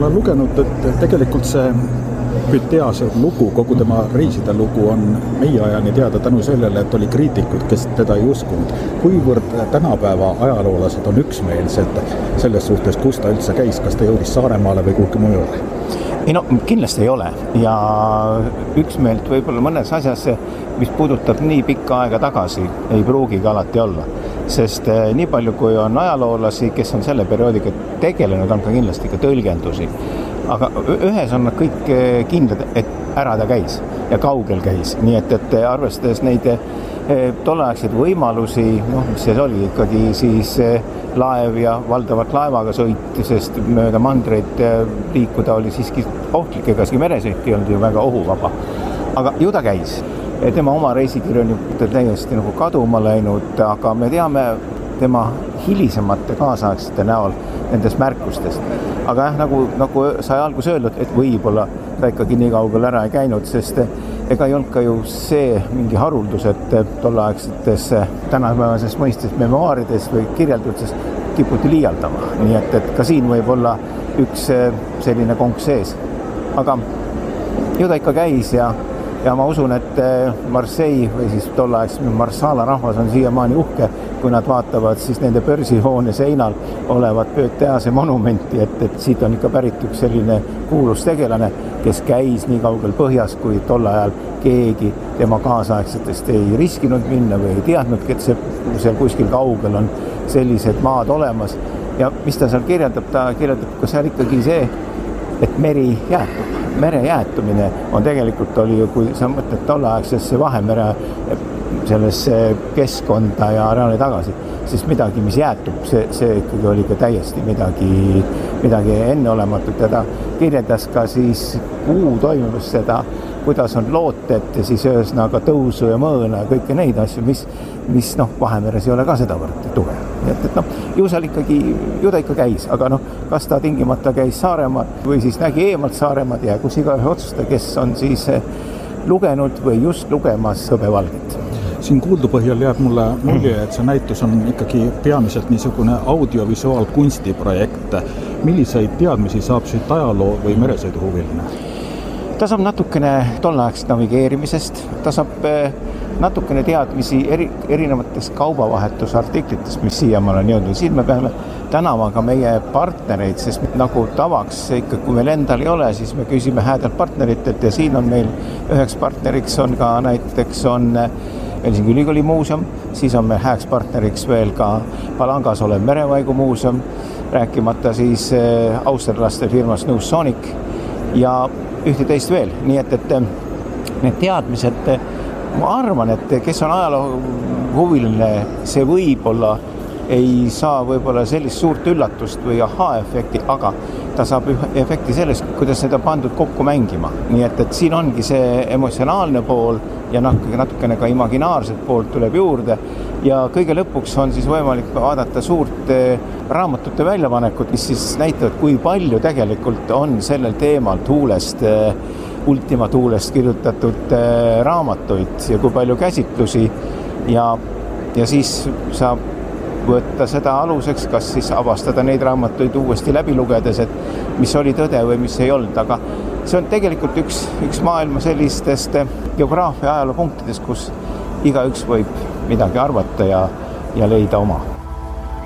ma olen lugenud, et tegelikult see Pythiase lugu, kogu tema reiside lugu on meie ajani teada tänu sellele, et oli kriitikud, kes teda ei uskunud. Kuivõrd tänapäeva ajaloolased on üksmeelsed selles suhtes, kus ta üldse käis, kas ta jõudis Saaremaale või kuhugi mujale? Ei no kindlasti ei ole ja üksmeelt võib-olla mõnes asjas, mis puudutab nii pikka aega tagasi, ei pruugigi alati olla. Sest nii palju, kui on ajaloolasi, kes on selle perioodiga tegelenud, on ka kindlasti ka tõlgendusi. Aga ühes on nad kõik kindlad, et ära ta käis ja kaugel käis. Nii et arvestades neid tolleaegseid võimalusi, mis see oli ikkagi siis laev ja valdavalt laevaga sõit, sest mööda mandreid liikuda oli siiski ohtlik, ega meresõit ei olnud ju väga ohuvaba. Aga ju ta käis. Tema oma reisikirju on ju täiesti nagu kaduma läinud, aga me teame tema hilisemate kaasaegsete näol nendest märkustest. Aga nagu sai algus öeldud, et võib-olla ta ikkagi nii kaugel ära ei käinud, sest ega ei olnud ka ju see mingi haruldus, et tolleaegsetes tänapäevases mõistes memoaarides või kirjelduses kiputi liialdama. Nii et ka siin võib olla üks selline konks sees. Aga ju ta ikka käis ja ma usun, et Marseille või siis tolleaegse Marsala rahvas on siiamaani uhke, kui nad vaatavad siis nende börsihoone seinal olevat Pythiase monumenti, et siit on ikka pärit üks selline kuulus tegelane, kes käis nii kaugel põhjas, kui tolle ajal keegi tema kaasaegsetest ei riskinud minna või ei teadnudki, et seal kuskil kaugel on sellised maad olemas. Ja mis ta seal kirjeldab? Ta kirjeldab ka seal ikkagi see, et meri jäätub. Mere jäätumine on tegelikult oli ju, kui sa mõtled tolleaegsesse Vahemere sellesse keskkonda ja areaali tagasi, siis midagi, mis jäätub, see ikkagi oli ka täiesti midagi enneolematut ja ta kirjeldas ka siis kuu toimumist seda, kuidas on looted ja siis ühesõnaga tõusu ja mõõna ja kõike neid asju, mis Vahemeres ei ole ka sedavõrd tugev. Ju ta ikka käis, aga kas ta tingimata käis Saaremaad või siis nägi eemalt Saaremaad ja kus igaühe otsusta, kes on siis lugenud või just lugemas Hõbevalget. Siin kuuldu põhjal jääb mulle mulje, et see näitus on ikkagi peamiselt niisugune audiovisuaalkunstiprojekt. Milliseid teadmisi saab siit ajaloo või meresõiduhuviline? Ta saab natukene tolleaegsest navigeerimisest, ta saab natukene teadmisi erinevatest kaubavahetusartiklitest, mis siiamaale on jõudnud. Siin me peame tänama ka meie partnereid, sest nagu tavaks ikka, kui meil endal ei ole, siis me küsime häädelt partneritelt ja siin on meil üheks partneriks on ka näiteks Helsingi Ülikooli muuseum, siis on meil hääks partneriks veel ka Palangas olev Merevaigu muuseum, rääkimata siis austerlaste firmas New Sonic ja ühte teist veel. Nii et need teadmised, ma arvan, et kes on ajaloo huviline, see võib-olla ei saa võib-olla sellist suurt üllatust või aha-efekti, aga ta saab efekti sellest, kuidas seda pandud kokku mängima. Nii et siin ongi see emotsionaalne pool ja natukene ka imaginaarset poolt tuleb juurde ja kõige lõpuks on siis võimalik vaadata suurt raamatute väljapanekut, mis siis näitavad, kui palju tegelikult on sellel teemal tuulest, Ultima tuulest kirjutatud raamatuid ja kui palju käsitlusi ja siis saab võtta seda aluseks, kas siis avastada neid raamatuid uuesti läbi lugedes, et mis oli tõde või mis ei olnud, aga see on tegelikult üks maailma sellistest geograafia ajaloo punktidest, kus igaüks võib midagi arvata ja leida oma.